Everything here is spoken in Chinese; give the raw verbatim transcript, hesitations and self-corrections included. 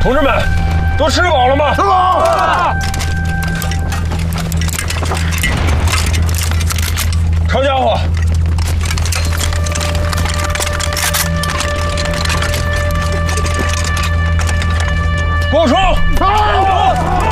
同志们，都吃饱了吗？ 吃饱了。 抄家伙。 给我冲！ 走！